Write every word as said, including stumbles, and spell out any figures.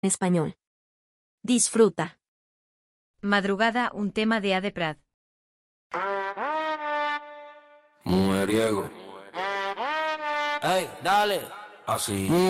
Español. Disfruta. Madrugada, un tema de Ade Prat. Mujeriego. Ey, dale. Así.